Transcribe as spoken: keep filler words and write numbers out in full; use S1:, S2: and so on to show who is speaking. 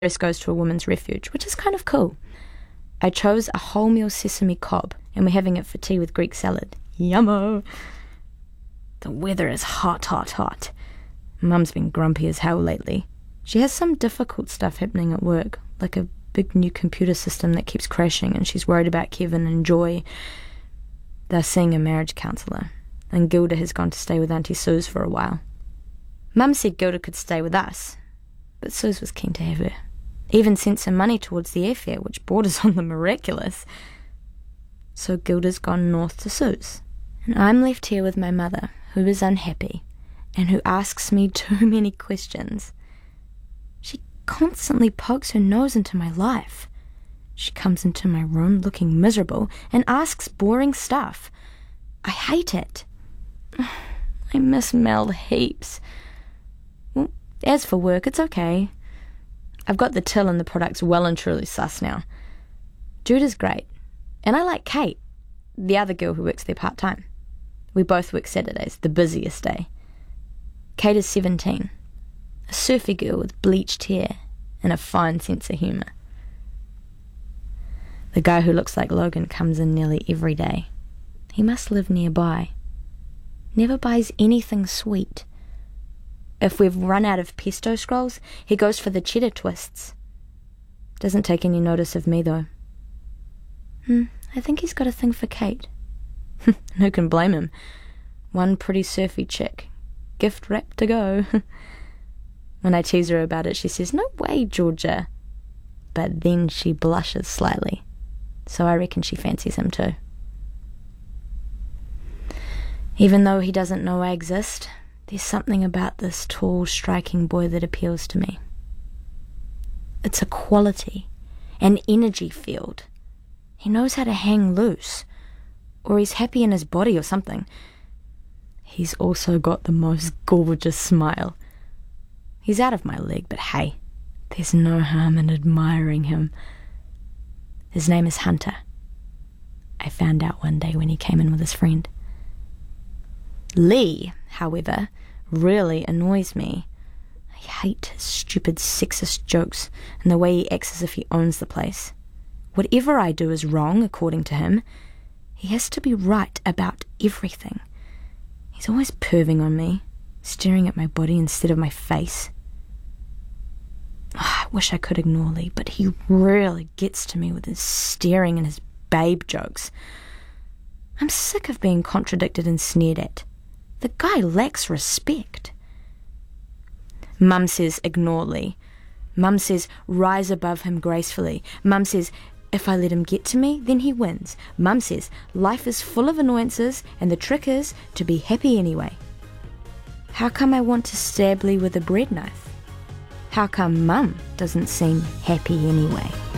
S1: dress goes to a women's refuge, which is kind of cool. I chose a wholemeal sesame cob, and we're having it for tea with Greek salad. Yummo! The weather is hot, hot, hot. Mum's been grumpy as hell lately. She has some difficult stuff happening at work, like a big new computer system that keeps crashing, and she's worried about Kevin and Joy. They're seeing a marriage counsellor, and Gilda has gone to stay with Auntie Suze for a while. Mum said Gilda could stay with us, but Suze was keen to have her. Even sent some money towards the airfare, which borders on the miraculous. So Gilda's gone north to Suze, and I'm left here with my mother, who is unhappy, and who asks me too many questions. She constantly pokes her nose into my life. She comes into my room looking miserable and asks boring stuff. I hate it. I miss Mel heaps. Well, as for work, it's okay. I've got the till and the products well and truly sus now. Judah's great, and I like Kate, the other girl who works there part-time. We both work Saturdays, the busiest day. Kate is seventeen, a surfy girl with bleached hair and a fine sense of humour. The guy who looks like Logan comes in nearly every day. He must live nearby. Never buys anything sweet. If we've run out of pesto scrolls, he goes for the cheddar twists. Doesn't take any notice of me, though. Hmm, I think he's got a thing for Kate. Who can blame him? One pretty surfy chick. Gift wrap to go. When I tease her about it, she says, "No way, Georgia." But then she blushes slightly. So I reckon she fancies him too. Even though he doesn't know I exist, there's something about this tall, striking boy that appeals to me. It's a quality, an energy field. He knows how to hang loose, or he's happy in his body or something. He's also got the most gorgeous smile. He's out of my league, but hey, there's no harm in admiring him. His name is Hunter. I found out one day when he came in with his friend. Lee, however, really annoys me. I hate his stupid sexist jokes and the way he acts as if he owns the place. Whatever I do is wrong, according to him. He has to be right about everything. He's always perving on me, staring at my body instead of my face. Oh, I wish I could ignore Lee, but he really gets to me with his staring and his babe jokes. I'm sick of being contradicted and sneered at. The guy lacks respect. Mum says ignore Lee. Mum says rise above him gracefully. Mum says if I let him get to me, then he wins. Mum says life is full of annoyances and the trick is to be happy anyway. How come I want to stab Lee with a bread knife? How come Mum doesn't seem happy anyway?